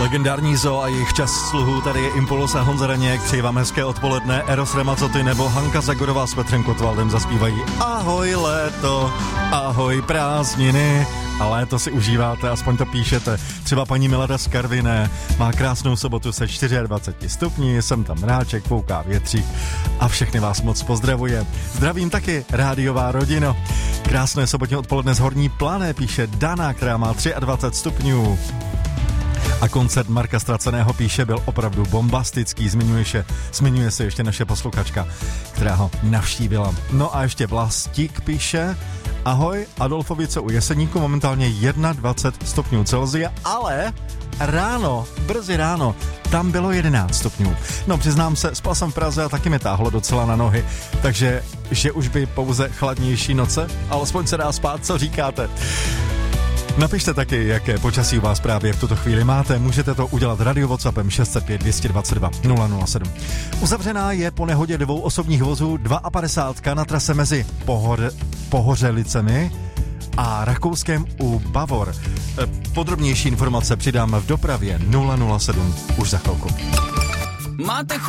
Legendární Zoo a jejich čas sluhu, tady je Impuls a Honza Raněk, přeji vám hezké odpoledne, Eros Ramazzotti nebo Hanka Zagorová s Petrem Kotwaldem zaspívají ahoj léto, ahoj prázdniny a léto si užíváte, aspoň to píšete. Třeba paní Milada z Karviné má krásnou sobotu se 24 stupni, jsem tam mráček, fouká větřík a všechny vás moc pozdravuje. Zdravím taky rádiová rodina. Krásné sobotní odpoledne z Horní Plané, píše Dana, která má 23 stupňů. A koncert Marka Ztraceného, píše, byl opravdu bombastický, zmiňuje se ještě naše posluchačka, která ho navštívila. No a ještě Vlastík píše, ahoj, Adolfovice u Jeseníku, momentálně 21 stupňů Celsia, ale brzy ráno, tam bylo 11 stupňů. No přiznám se, spal jsem v Praze a taky mi táhlo docela na nohy, takže že už by pouze chladnější noce, alespoň se dá spát, co říkáte? Napište taky, jaké počasí u vás právě v tuto chvíli máte. Můžete to udělat radio WhatsAppem 605 222 007. Uzavřená je po nehodě 2 osobních vozů 52 na trase mezi Pohořelicemi a Rakouskem u Bavor. Podrobnější informace přidám v dopravě 007 už za chvilku. Máte chuť